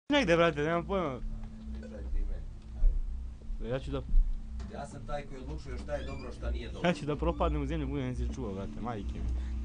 negde, brate, nemam pojma. Slušaj ti me. Ja ću da... Ja sam taj koji odlučuje šta je dobro, šta nije dobro. Ja ću da propadnem u zemlju, budem se čuo, brate, majke mi.